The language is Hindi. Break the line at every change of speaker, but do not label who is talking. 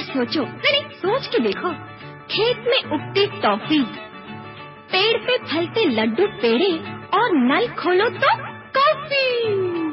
सोचो, नहीं सोच के देखो। खेत में उगती टॉफी, पेड़ पे फलते लड्डू पेड़े और नल खोलो तो कॉफी।